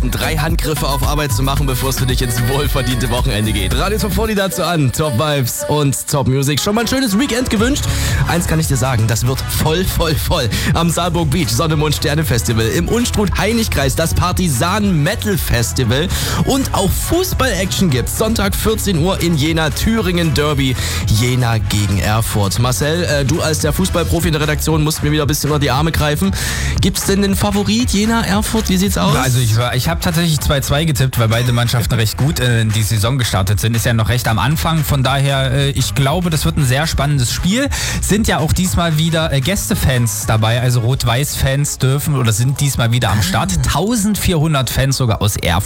besten 3 Handgriffe auf Arbeit zu machen, bevor es für dich ins wohlverdiente Wochenende geht. Radio Top 40 dazu an, Top Vibes und Top Music. Schon mal ein schönes Weekend gewünscht? Eins kann ich dir sagen, das wird voll. Am Saalburg Beach Sonne, Mond, Sterne Festival, im Unstrut-Heinig-Kreis das Partisan Metal Festival und auch Fußball-Action gibt's. Sonntag 14 Uhr in Jena, Thüringen Derby, Jena gegen Erfurt. Marcel, du als der Fußballprofi in der Redaktion musst mir wieder ein bisschen unter die Arme greifen. Gibt's denn den Favorit, Jena, Erfurt? Wie sieht's aus? Also ich habe tatsächlich 2-2 getippt, weil beide Mannschaften recht gut in die Saison gestartet sind. Ist ja noch recht am Anfang. Von daher, ich glaube, das wird ein sehr spannendes Spiel. Sind ja auch diesmal wieder Gästefans dabei, also Rot-Weiß-Fans dürfen oder sind diesmal wieder am Start. 1400 Fans sogar aus Erfurt.